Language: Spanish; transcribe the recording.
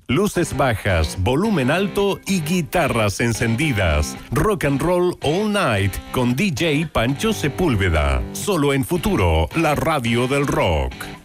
luces bajas, volumen alto y guitarras encendidas. Rock and Roll All Night con DJ Pancho Sepúlveda. Solo en Futuro, la radio del rock.